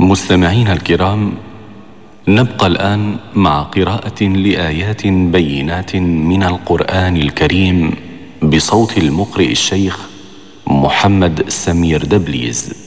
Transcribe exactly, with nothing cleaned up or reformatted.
مستمعينا الكرام، نبقى الآن مع قراءة لآيات بينات من القرآن الكريم بصوت المقرئ الشيخ محمد سمير دبليز.